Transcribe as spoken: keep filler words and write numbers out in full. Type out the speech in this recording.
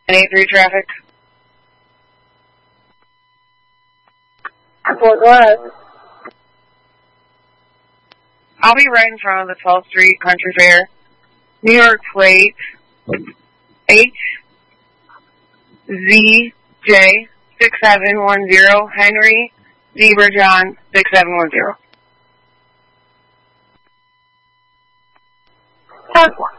eight three traffic. Fort Worth. I'll be right in front of the twelfth Street Country Fair. New York plate H Z J six seven one zero, Henry Zebra John six seven one zero. Park one.